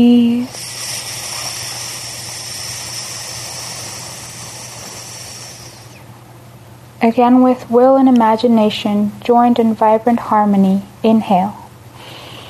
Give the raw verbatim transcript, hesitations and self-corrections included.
Again, with will and imagination joined in vibrant harmony, inhale.